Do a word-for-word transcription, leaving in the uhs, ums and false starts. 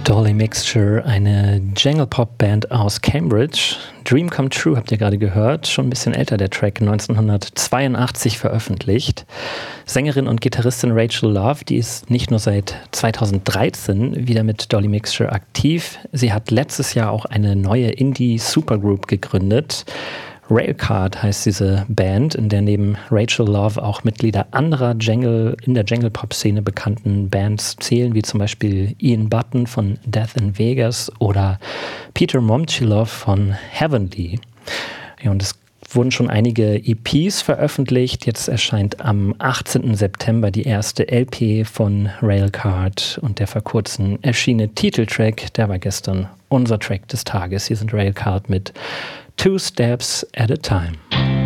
Dolly Mixture, eine Jangle-Pop-Band aus Cambridge. Dream Come True habt ihr gerade gehört, schon ein bisschen älter der Track, neunzehnhundertzweiundachtzig veröffentlicht. Sängerin und Gitarristin Rachel Love, die ist nicht nur seit zweitausenddreizehn wieder mit Dolly Mixture aktiv, sie hat letztes Jahr auch eine neue Indie-Supergroup gegründet. Railcard heißt diese Band, in der neben Rachel Love auch Mitglieder anderer Jangle, in der Jangle-Pop-Szene bekannten Bands zählen, wie zum Beispiel Ian Button von Death in Vegas oder Peter Momchilov von Heavenly. Ja, und es wurden schon einige E Ps veröffentlicht. Jetzt erscheint am achtzehnten September die erste L P von Railcard und der vor kurzem erschienene Titeltrack, der war gestern unser Track des Tages. Hier sind Railcard mit Two Steps at a Time.